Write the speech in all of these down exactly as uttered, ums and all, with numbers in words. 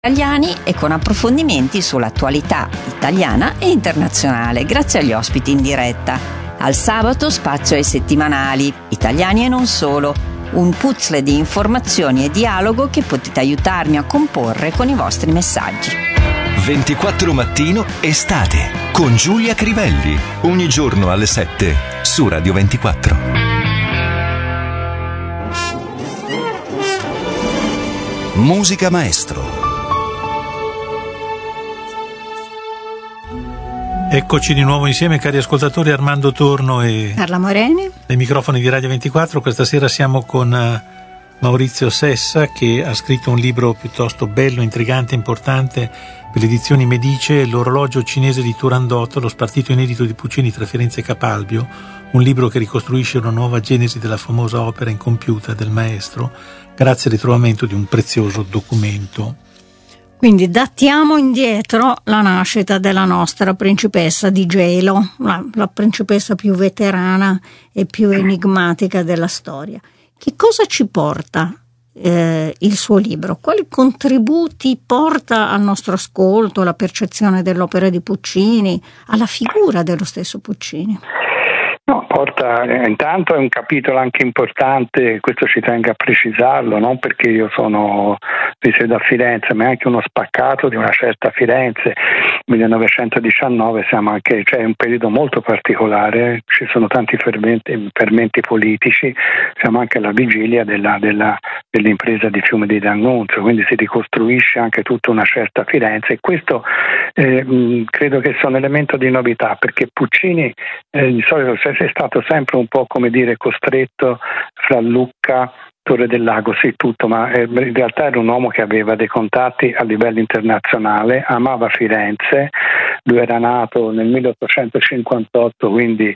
Italiani e con approfondimenti sull'attualità italiana e internazionale grazie agli ospiti in diretta. Al sabato spazio ai settimanali, italiani e non solo, un puzzle di informazioni e dialogo che potete aiutarmi a comporre con i vostri messaggi. ventiquattro Mattino Estate con Giulia Crivelli, ogni giorno alle sette su Radio ventiquattro. Musica Maestro. Eccoci di nuovo insieme, cari ascoltatori, Armando Torno e Carla Moreni. Ai microfoni di Radio ventiquattro. Questa sera siamo con Maurizio Sessa, che ha scritto un libro piuttosto bello, intrigante, importante per le edizioni Medice, L'orologio cinese di Turandot, lo spartito inedito di Puccini tra Firenze e Capalbio, un libro che ricostruisce una nuova genesi della famosa opera incompiuta del maestro, grazie al ritrovamento di un prezioso documento. Quindi dattiamo indietro la nascita della nostra principessa di gelo, la, la principessa più veterana e più enigmatica della storia. Che cosa ci porta eh, il suo libro? Quali contributi porta al nostro ascolto, alla percezione dell'opera di Puccini, alla figura dello stesso Puccini? No, porta, eh, intanto è un capitolo anche importante, questo ci tengo a precisarlo, non perché io sono risiedo a Firenze, ma è anche uno spaccato di una certa Firenze. millenovecentodiciannove siamo anche, cioè è un periodo molto particolare, ci sono tanti fermenti, fermenti politici, siamo anche alla vigilia della, della, dell'impresa di Fiume di D'Annunzio, quindi si ricostruisce anche tutta una certa Firenze, e questo eh, mh, credo che sia un elemento di novità, perché Puccini eh, di solito è stato sempre un po', come dire, costretto fra Lucca, Torre del Lago, sì, tutto, ma in realtà era un uomo che aveva dei contatti a livello internazionale, amava Firenze, lui era nato nel milleottocentocinquantotto, quindi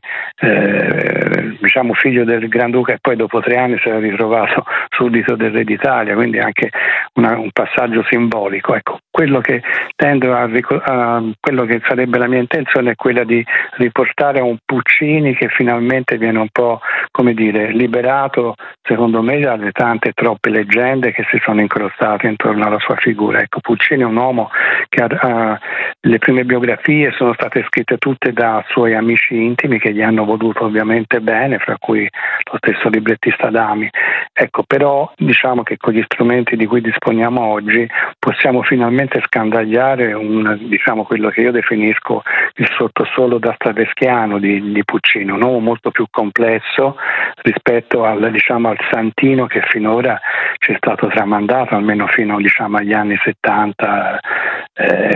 eh, diciamo figlio del Granduca, e poi dopo tre anni si era ritrovato suddito del Re d'Italia, quindi anche una, un passaggio simbolico. Ecco, quello che tendo a, a quello che sarebbe la mia intenzione è quella di riportare a un Puccini che finalmente viene un po', come dire, liberato, secondo me, dalle tante troppe leggende che si sono incrostate intorno alla sua figura. Ecco, Puccini è un uomo che ha, ha le prime biografie sono state scritte tutte da suoi amici intimi che gli hanno voluto ovviamente bene, fra cui lo stesso librettista Adami. Ecco, però diciamo che con gli strumenti di cui disponiamo oggi possiamo finalmente scandagliare un, diciamo, quello che io definisco il sottosuolo dostoevskiano di, di Puccini, un uomo molto più complesso rispetto al, diciamo, al santino che finora ci è stato tramandato, almeno fino, diciamo, agli anni settanta. Eh,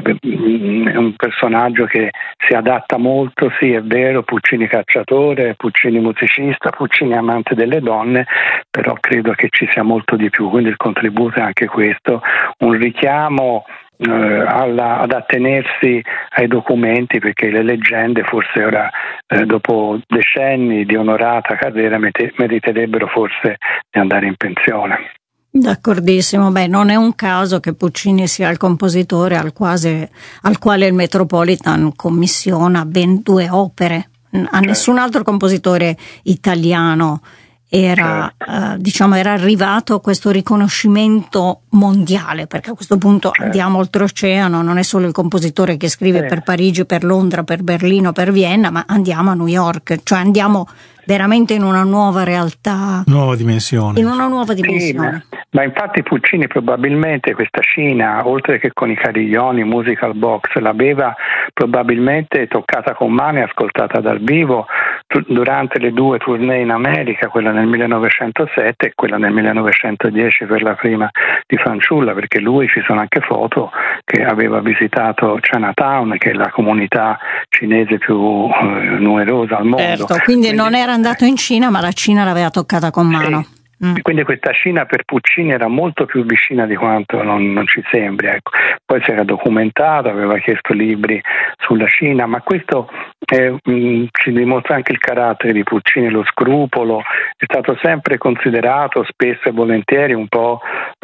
è un personaggio che si adatta molto, sì, è vero, Puccini cacciatore, Puccini musicista, Puccini amante delle donne, però credo che ci sia molto di più, quindi il contributo è anche questo, un richiamo eh, alla, ad attenersi ai documenti, perché le leggende forse ora, eh, dopo decenni di onorata carriera, meriterebbero forse di andare in pensione. D'accordissimo, beh, non è un caso che Puccini sia il compositore al, quasi, al quale il Metropolitan commissiona ben due opere. A nessun altro compositore italiano era, eh, diciamo, era arrivato questo riconoscimento mondiale, perché a questo punto certo. Andiamo oltreoceano, non è solo il compositore che scrive certo. per Parigi, per Londra, per Berlino, per Vienna, ma andiamo a New York, cioè andiamo veramente in una nuova realtà, nuova dimensione. In una nuova dimensione. Sì, ma, ma infatti Puccini probabilmente questa scena, oltre che con i cariglioni, musical box, l'aveva probabilmente toccata con mano e ascoltata dal vivo t- durante le due tournée in America, quella nel millenovecentosette e quella nel millenovecentodieci per la prima di Fanciulla, perché lui, ci sono anche foto, che aveva visitato Chinatown, che è la comunità cinese più eh, numerosa al mondo. Certo, quindi, quindi non era andato in Cina, ma la Cina l'aveva toccata con mano. Sì. Mm. Quindi questa Cina per Puccini era molto più vicina di quanto non, non ci sembri, ecco. Poi si era documentato, aveva chiesto libri sulla Cina, ma questo eh, mh, ci dimostra anche il carattere di Puccini, lo scrupolo. È stato sempre considerato spesso e volentieri un po' eh,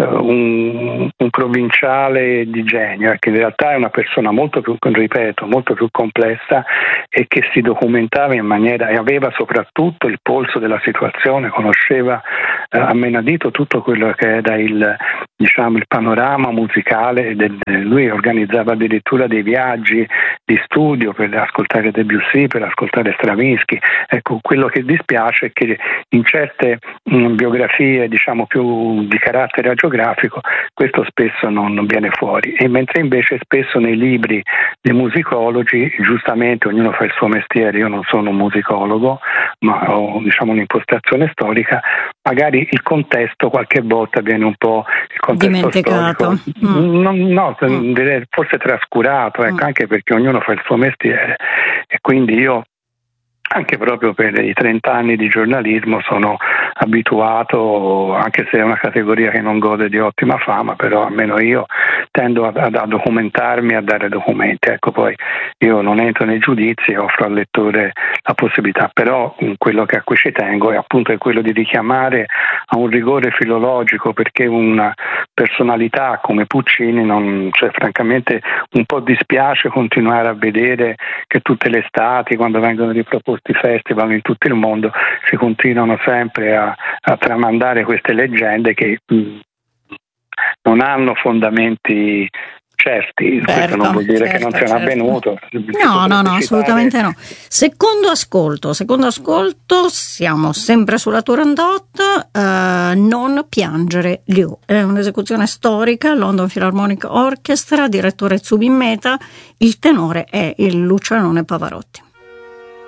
un, un provinciale di genio, eh, che in realtà è una persona molto più, ripeto, molto più complessa, e che si documentava in maniera, e aveva soprattutto il polso della situazione, conosceva eh, a menadito tutto quello che era il, diciamo, il panorama musicale. Del, lui organizzava addirittura dei viaggi di studio per ascoltare Debussy, per ascoltare Stravinsky. Ecco, quello che dispiace è che in certe mh, biografie, diciamo, più di carattere agiografico, questo spesso non, non viene fuori, e mentre invece spesso nei libri dei musicologi, giustamente ognuno fa il suo mestiere, io non sono un musicologo, ma ho, diciamo, un'impostazione storica, magari il contesto qualche volta viene un po' il contesto dimenticato. storico, mm. no, no mm. forse trascurato, ecco, mm. anche perché ognuno fa il suo mestiere, e quindi io, anche proprio per i trenta anni di giornalismo, sono abituato, anche se è una categoria che non gode di ottima fama, però almeno io tendo a, a documentarmi, a dare documenti. Ecco, poi io non entro nei giudizi e offro al lettore la possibilità, però quello che a cui ci tengo è appunto è quello di richiamare a un rigore filologico, perché una personalità come Puccini, non, cioè, francamente un po' dispiace continuare a vedere che tutte le estati, quando vengono riproposti festival in tutto il mondo, si continuano sempre a, a tramandare queste leggende che mh, non hanno fondamenti certi. Certo, questo non vuol dire certo, che non siano certo. avvenuto. No, no, no, assolutamente no. Secondo ascolto, secondo ascolto, siamo sempre sulla Turandot, eh, Non piangere Liu. È un'esecuzione storica, London Philharmonic Orchestra, direttore Zubin Mehta, il tenore è il Lucianone Pavarotti.